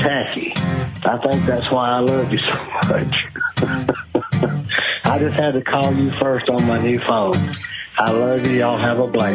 tacky. I think that's why I love you so much. I just had to call you first on my new phone. I love you. Y'all have a blast.